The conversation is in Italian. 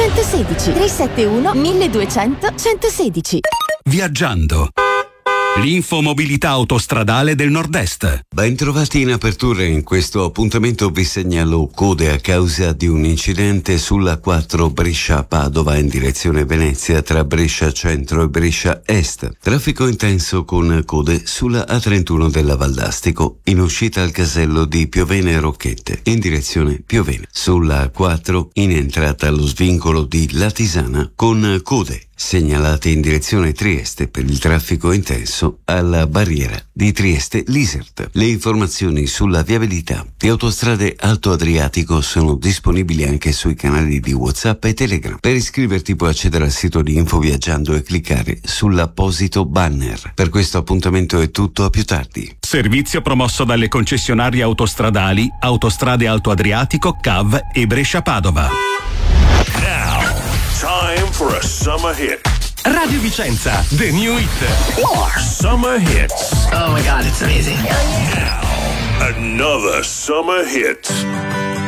116 371 1200 116. Viaggiando. L'infomobilità autostradale del Nord-Est. Bentrovati in apertura. In questo appuntamento vi segnalo code a causa di un incidente sulla 4 Brescia-Padova in direzione Venezia tra Brescia Centro e Brescia Est. Traffico intenso con code sulla A31 della Valdastico in uscita al casello di Piovene Rocchette in direzione Piovene. Sulla 4 in entrata allo svincolo di Latisana con code segnalate in direzione Trieste per il traffico intenso alla barriera di Trieste-Lisert. Le informazioni sulla viabilità di Autostrade Alto Adriatico sono disponibili anche sui canali di WhatsApp e Telegram. Per iscriverti puoi accedere al sito di Info Viaggiando e cliccare sull'apposito banner. Per questo appuntamento è tutto, a più tardi. Servizio promosso dalle concessionarie autostradali Autostrade Alto Adriatico, CAV e Brescia-Padova. Time for a summer hit. Radio Vicenza, the new hit. Summer hits. Oh my God, it's amazing. Now, another summer hit.